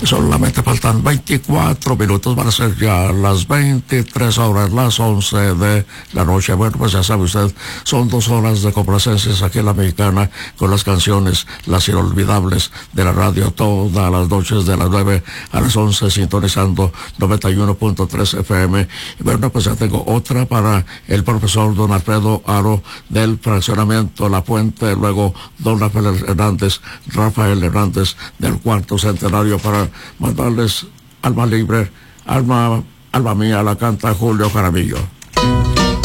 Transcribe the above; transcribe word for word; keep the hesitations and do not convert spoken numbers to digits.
Solamente faltan veinticuatro minutos para ser ya las veintitrés horas, las once de la noche. Bueno, pues ya sabe usted, son dos horas de complacencias aquí en La Mexicana con las canciones, las inolvidables de la radio, todas las noches de las nueve a las once, sintonizando noventa y uno punto tres F M. Y bueno, pues ya tengo otra para el profesor don Alfredo Aro del fraccionamiento La Puente, luego don Rafael Hernández, Rafael Hernández del cuarto centenario, para mandarles Alma Libre, Alma, Alma Mía, la canta Julio Jaramillo.